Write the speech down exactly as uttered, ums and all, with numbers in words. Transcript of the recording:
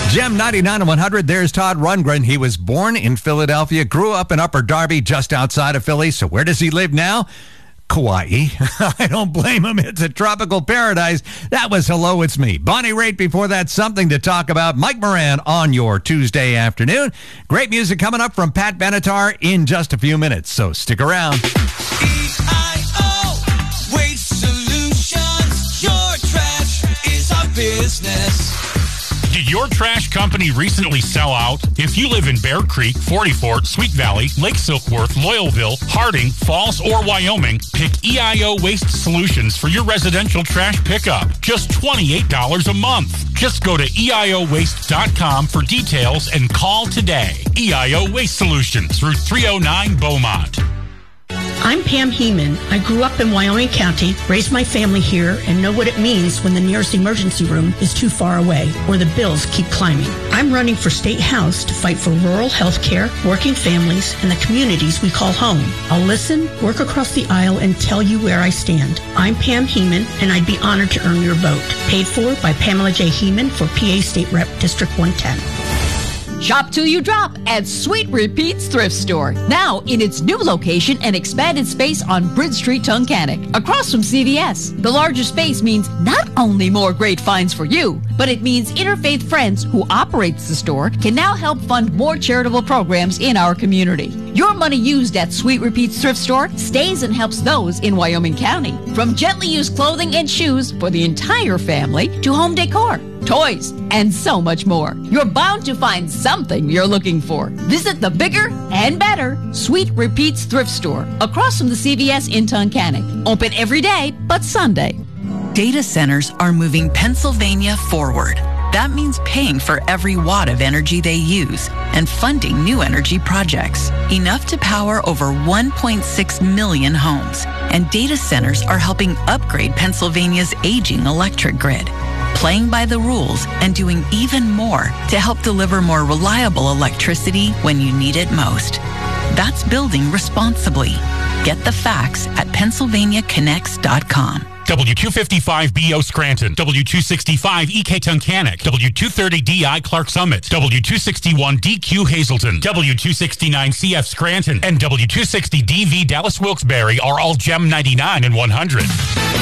Gem ninety-nine and one hundred, there's Todd Rundgren. He was born in Philadelphia, grew up in Upper Darby, just outside of Philly. So where does he live now? Kauai. I don't blame him. It's a tropical paradise. That was Hello, It's Me. Bonnie Raitt before that, Something to Talk About. Mike Moran on your Tuesday afternoon. Great music coming up from Pat Benatar in just a few minutes, so stick around. E I O Waste Solutions. Your trash is our business. Did your trash company recently sell out? If you live in Bear Creek, Forty Fort, Sweet Valley, Lake Silkworth, Loyalville, Harding, Falls, or Wyoming, pick E I O Waste Solutions for your residential trash pickup. Just twenty-eight dollars a month. Just go to E I O waste dot com for details and call today. E I O Waste Solutions, Route three oh nine, Beaumont. I'm Pam Heeman. I grew up in Wyoming County, raised my family here, and know what it means when the nearest emergency room is too far away or the bills keep climbing. I'm running for State House to fight for rural health care, working families, and the communities we call home. I'll listen, work across the aisle, and tell you where I stand. I'm Pam Heeman, and I'd be honored to earn your vote. Paid for by Pamela J. Heeman for P A State Rep District one ten. Shop till you drop at Sweet Repeats Thrift Store. Now in its new location and expanded space on Bridge Street, Tunkhannock, across from C V S. The larger space means not only more great finds for you, but it means Interfaith Friends, who operates the store, can now help fund more charitable programs in our community. Your money used at Sweet Repeats Thrift Store stays and helps those in Wyoming County. From gently used clothing and shoes for the entire family to home decor, toys, and so much more. You're bound to find something you're looking for. Visit the bigger and better Sweet Repeats Thrift Store across from the C V S in Tunkhannock. Open every day but Sunday. Data centers are moving Pennsylvania forward. That means paying for every watt of energy they use and funding new energy projects, enough to power over one point six million homes. And data centers are helping upgrade Pennsylvania's aging electric grid, playing by the rules and doing even more to help deliver more reliable electricity when you need it most. That's building responsibly. Get the facts at Pennsylvania Connects dot com. W two fifty-five B O Scranton, W two sixty-five E K Tunkhannock, W two thirty D I Clark Summit, W two sixty-one D Q Hazleton, W two sixty-nine C F Scranton, and W two sixty D V Dallas Wilkes-Barre are all Gem ninety-nine and one hundred.